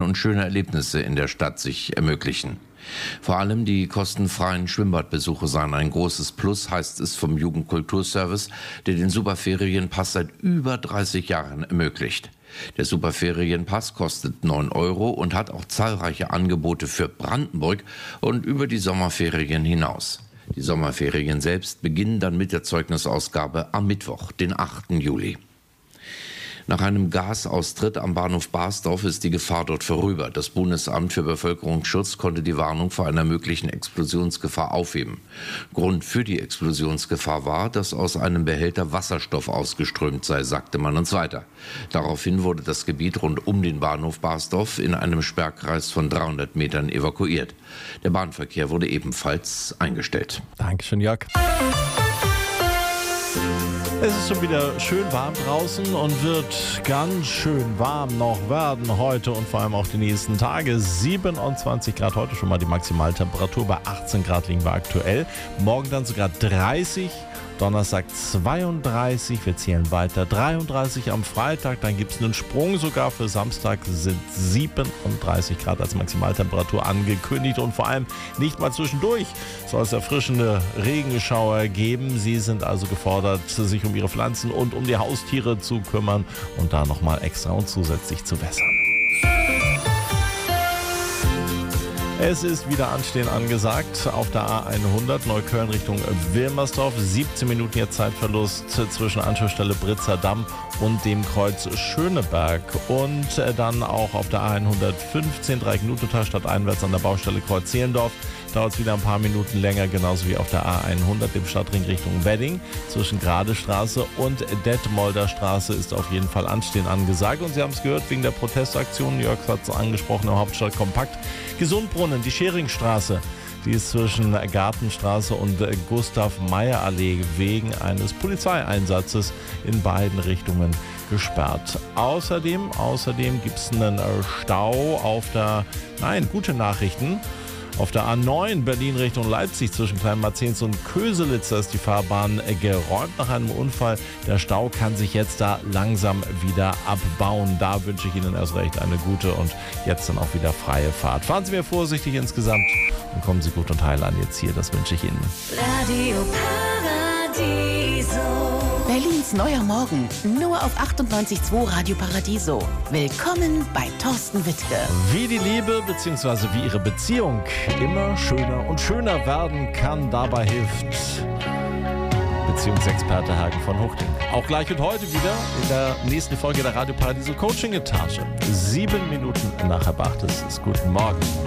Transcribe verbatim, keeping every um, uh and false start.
und schöne Erlebnisse in der Stadt sich ermöglichen. Vor allem die kostenfreien Schwimmbadbesuche seien ein großes Plus, heißt es vom Jugendkulturservice, der den Superferienpass seit über dreißig Jahren ermöglicht. Der Superferienpass kostet neun Euro und hat auch zahlreiche Angebote für Brandenburg und über die Sommerferien hinaus. Die Sommerferien selbst beginnen dann mit der Zeugnisausgabe am Mittwoch, den achten Juli. Nach einem Gasaustritt am Bahnhof Basdorf ist die Gefahr dort vorüber. Das Bundesamt für Bevölkerungsschutz konnte die Warnung vor einer möglichen Explosionsgefahr aufheben. Grund für die Explosionsgefahr war, dass aus einem Behälter Wasserstoff ausgeströmt sei, sagte man uns weiter. Daraufhin wurde das Gebiet rund um den Bahnhof Basdorf in einem Sperrkreis von dreihundert Metern evakuiert. Der Bahnverkehr wurde ebenfalls eingestellt. Dankeschön, Jörg. Es ist schon wieder schön warm draußen und wird ganz schön warm noch werden heute und vor allem auch die nächsten Tage. siebenundzwanzig Grad heute schon mal die Maximaltemperatur, bei achtzehn Grad liegen wir aktuell. Morgen dann sogar dreißig, Donnerstag zweiunddreißig, wir zählen weiter, dreiunddreißig am Freitag, dann gibt es einen Sprung sogar für Samstag, sind siebenunddreißig Grad als Maximaltemperatur angekündigt und vor allem nicht mal zwischendurch soll es erfrischende Regenschauer geben. Sie sind also gefordert, sich um ihre Pflanzen und um die Haustiere zu kümmern und da nochmal extra und zusätzlich zu wässern. Es ist wieder Anstehen angesagt auf der A hundert Neukölln Richtung Wilmersdorf. siebzehn Minuten jetzt Zeitverlust zwischen Anschlussstelle Britzer Damm und dem Kreuz Schöneberg. Und dann auch auf der A hundertfünfzehn Dreieck-Nutotal stadteinwärts an der Baustelle Kreuz Zehlendorf. Dauert es wieder ein paar Minuten länger, genauso wie auf der A hundert im Stadtring Richtung Wedding. Zwischen Gradestraße und Detmolder Straße ist auf jeden Fall Anstehen angesagt. Und Sie haben es gehört, wegen der Protestaktion, Jörg hat es angesprochen, im Hauptstadtkompakt. Gesundbrunnen, die Scheringstraße, die ist zwischen Gartenstraße und Gustav-Meyer-Allee wegen eines Polizeieinsatzes in beiden Richtungen gesperrt. Außerdem, außerdem gibt es einen Stau auf der, nein, gute Nachrichten, auf der A neun Berlin Richtung Leipzig zwischen Kleinmarzens und Köselitz ist die Fahrbahn geräumt nach einem Unfall. Der Stau kann sich jetzt da langsam wieder abbauen. Da wünsche ich Ihnen erst recht eine gute und jetzt dann auch wieder freie Fahrt. Fahren Sie mir vorsichtig insgesamt und kommen Sie gut und heil an jetzt hier. Das wünsche ich Ihnen. Radio Paradiso. Berlins neuer Morgen, nur auf achtundneunzig Komma zwei Radio Paradiso. Willkommen bei Thorsten Wittke. Wie die Liebe bzw. wie Ihre Beziehung immer schöner und schöner werden kann, dabei hilft Beziehungsexperte Hagen von Hochding. Auch gleich und heute wieder in der nächsten Folge der Radio Paradiso Coaching Etage. Sieben Minuten nach halb acht ist es. Guten Morgen.